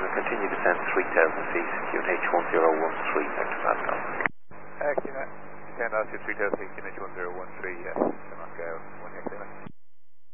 continue descent 3,000 feet, QNH 1013, Vector Pascal. QNH 3000 feet, QNH 1013.